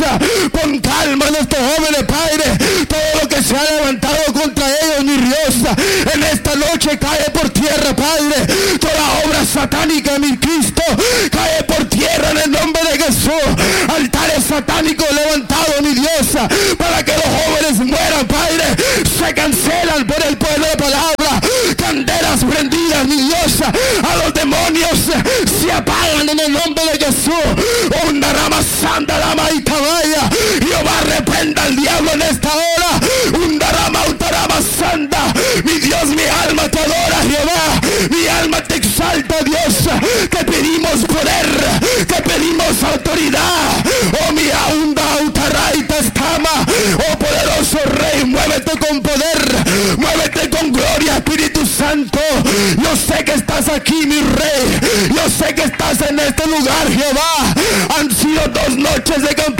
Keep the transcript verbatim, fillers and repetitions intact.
palabra. Pon calma en estos jóvenes, Padre. Todo lo que se ha levantado contra ellos, mi Dios, en esta noche cae por tierra, Padre. Toda obra satánica, mi Cristo, cae por tierra en el nombre de Jesús. Altares satánicos levantados, mi Dios, para que los jóvenes mueran, Padre, se cancelan por el poder de la palabra. Candelas prendidas, mi Dios, a los demonios se apagan en el nombre de Jesús. Una rama santa, rama y caballa. Jehová reprenda al diablo en esta hora. Una rama, una rama santa. Mi Dios, mi alma te adora, Jehová. Mi alma te exalta, Dios. Te pedimos poder, te pedimos autoridad. Oh, mi aunda, autaraita estama. Oh, poderoso Rey, muévete con poder, muévete con gloria, Espíritu Santo. Yo sé que estás aquí, mi Rey. Yo sé que estás en este lugar, Jehová. Han sido dos noches de campaña